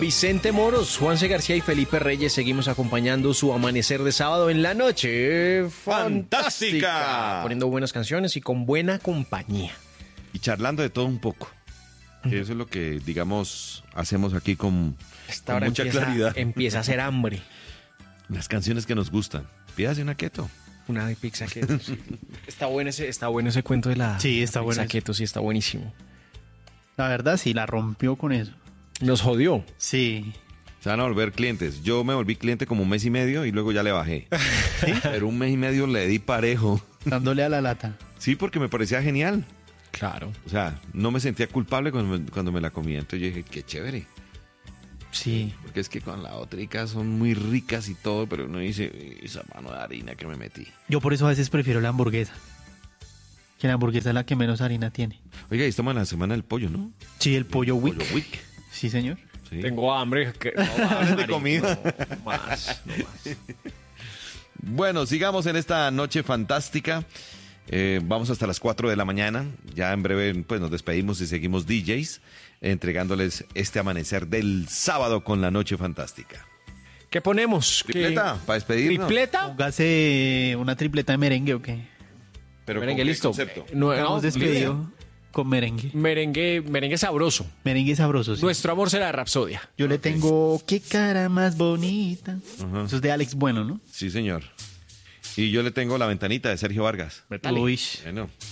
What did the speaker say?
Vicente Moros, Juanse García y Felipe Reyes seguimos acompañando su amanecer de sábado en la noche. ¡Fantástica! Poniendo buenas canciones y con buena compañía. Y charlando de todo un poco. Que eso es lo que, digamos, hacemos aquí con Hora mucha claridad. Empieza a hacer hambre. Las canciones que nos gustan. Pídase una keto. Una de pizza keto. Sí. Está bueno ese cuento de la Sí, está pizza bueno. keto, sí, está buenísimo. La verdad, sí, la rompió con eso. Nos jodió. Sí. Se van a volver clientes. Yo me volví cliente como un mes y medio y luego ya le bajé. Pero un mes y medio le di parejo. Dándole a la lata. Sí, porque me parecía genial. Claro. O sea, no me sentía culpable cuando me la comía. Entonces yo dije, qué chévere. Sí. Porque es que con la otrica son muy ricas y todo, pero uno dice, esa mano de harina que me metí. Yo por eso a veces prefiero la hamburguesa. Que la hamburguesa es la que menos harina tiene. Oiga, y estamos en la semana del pollo, ¿no? Sí, el pollo Wick. Pollo Week. Sí, señor. Sí. Tengo hambre. Hablen de comida. No más. Bueno, sigamos en esta noche fantástica. Vamos hasta las 4 de la mañana. Ya en breve pues nos despedimos y seguimos DJs entregándoles este amanecer del sábado con la noche fantástica. ¿Qué ponemos? ¿Tripleta? ¿Para despedirnos? ¿Tripleta? Póngase una tripleta de merengue o qué. Pero Merengue, ¿con qué listo. concepto? No, Hemos despedido con merengue. Merengue sabroso. Merengue sabroso, sí. Nuestro amor será Rapsodia. Yo le tengo qué cara más bonita. Ajá. Eso es de Alex Bueno, ¿no? Sí, señor. Y yo le tengo La Ventanita de Sergio Vargas. Uy. Bueno,